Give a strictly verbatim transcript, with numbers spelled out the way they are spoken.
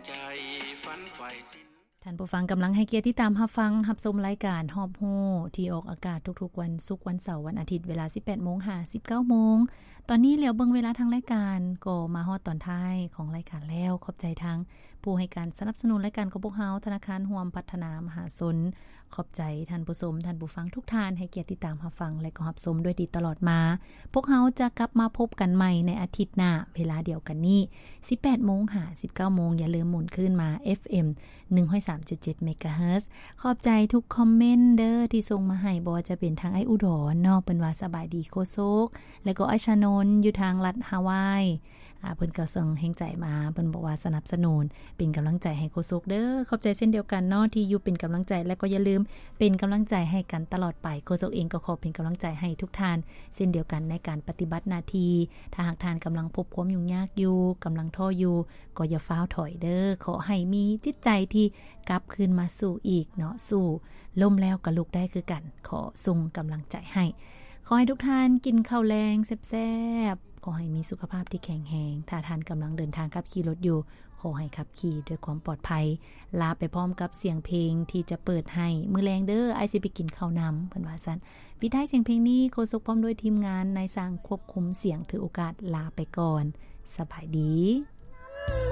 ใจฝันใฝ่ท่านผู้ฟังกำลังให้เกียรติที่ตามรับฟังรับชมรายการฮอบโฮที่ออกอากาศทุกๆวันศุกร์วันเสาร์วันอาทิตย์เวลา สิบแปดโมงห้าสิบเก้า น. ตอนนี้เหลียวเบิ่งเวลาทางรายการก็มาฮอดตอนท้ายของรายการแล้วขอบใจทางผู้ให้การสนับสนุนรายการของพวกเฮาธนาคารร่วมพัฒนามหาชนขอบใจท่านผู้ชมท่านผู้ฟังทุกท่านให้เกียรติติดตามรับฟังและก็รับชมด้วยดีตลอดมาพวกเฮาจะกลับมาพบกันใหม่ในอาทิตย์หน้าเวลาเดียวกันนี้ สิบแปดโมงห้าสิบเก้า น. อย่าลืมหมุนขึ้นมา เอฟ เอ็ม หนึ่งร้อยสามจุดเจ็ด เมกะเฮิรตซ์ขอบใจทุกคอมเมนต์เด้อที่ส่งมาให้บ่ว่าจะเป็นทางไอ้อุดรเนาะเพิ่นว่าสบายดีโคโซกแล้วก็ไอ้ชานนท์อยู่ทางรัฐฮาวายอ่าเพิ่นก็ส่งแรงใจมาเพิ่นบอกว่าสนับสนุนเป็นกำลังใจให้โคโซกเด้อขอบใจเช่นเดียวกันเนาะที่อยู่เป็นกำลังใจและก็อย่าลืมเป็นกำลังใจให้กันตลอดไปโคโซกเองก็ขอเป็นกำลังใจให้ทุกท่านเช่นเดียวกันในการปฏิบัติหน้าที่ถ้าหากท่านกำลังพบความยุ่งยากอยู่กำลังท้ออยู่ก็อย่าฟ้าวถอยเด้อขอให้มีจิตใจที่กลับคืนมาสู่อีกเนาะสู่ล่มแล้วก็ลุกได้คือกันขอส่งกำลังใจให้ขอให้ทุกท่านกินข้าวแรงแซ่บๆขอให้มีสุขภาพที่แข็งแรงถ้าท่านกำลังเดินทางขับขี่รถอยู่ขอให้ขับขี่ด้วยความปลอดภัยลาไปพร้อมกับเสียงเพลงที่จะเปิดให้มื้อแลงเด้อไอสิไปกินข้าวนำเพิ่นว่าซั่นปิดท้ายเสียงเพลงนี้โคศกพร้อมด้วยทีมงานในสร้างควบคุมเสียงถือโอกาสลาไปก่อนสบายดี